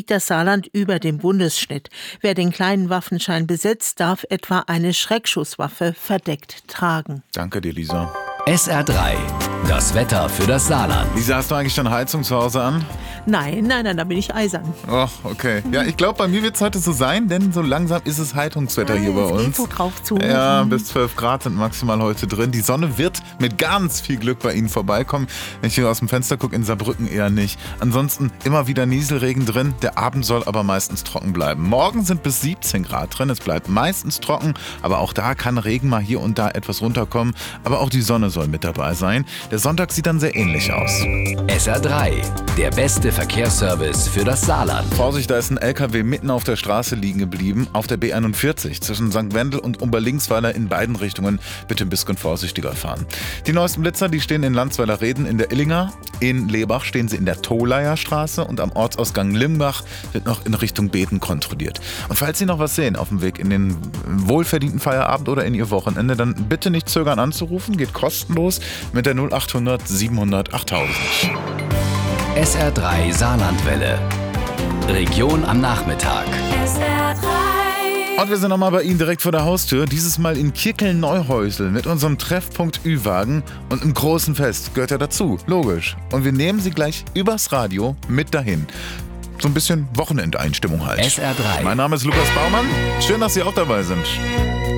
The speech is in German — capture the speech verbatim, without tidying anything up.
liegt das Saarland über dem Bundesschnitt. Wer den kleinen Waffenschein besitzt, darf etwa eine Schreckschusswaffe verdeckt tragen. Danke dir, Lisa. S R drei, das Wetter für das Saarland. Lisa, hast du eigentlich schon Heizung zu Hause an? Nein, nein, nein, da bin ich eisern. Oh, okay. Ja, ich glaube, bei mir wird es heute so sein, denn so langsam ist es Heizungswetter hier bei Es uns. geht so drauf zu. Ja, bis zwölf Grad sind maximal heute drin. Die Sonne wird mit ganz viel Glück bei Ihnen vorbeikommen. Wenn ich hier aus dem Fenster gucke, in Saarbrücken eher nicht. Ansonsten immer wieder Nieselregen drin. Der Abend soll aber meistens trocken bleiben. Morgen sind bis siebzehn Grad drin. Es bleibt meistens trocken, aber auch da kann Regen mal hier und da etwas runterkommen. Aber auch die Sonne soll mit dabei sein. Der Sonntag sieht dann sehr ähnlich aus. S R drei, der beste Verkehrsservice für das Saarland. Vorsicht, da ist ein L K W mitten auf der Straße liegen geblieben, auf der B einundvierzig zwischen Sankt Wendel und Oberlinksweiler in beiden Richtungen. Bitte ein bisschen vorsichtiger fahren. Die neuesten Blitzer, die stehen in Landsweiler Reden in der Illinger. In Lebach stehen sie in der Tolaer Straße und am Ortsausgang Limbach wird noch in Richtung Beten kontrolliert. Und falls Sie noch was sehen auf dem Weg in den wohlverdienten Feierabend oder in Ihr Wochenende, dann bitte nicht zögern anzurufen, geht kostenlos mit der null achthundert siebenhundert achttausend. S R drei Saarlandwelle. Region am Nachmittag. S R drei. Und wir sind nochmal bei Ihnen direkt vor der Haustür. Dieses Mal in Kirkeln-Neuhäusel mit unserem Treffpunkt Ü-Wagen und einem großen Fest. Gehört ja dazu, logisch. Und wir nehmen Sie gleich übers Radio mit dahin. So ein bisschen Wochenendeinstimmung halt. S R drei. Mein Name ist Lukas Baumann. Schön, dass Sie auch dabei sind.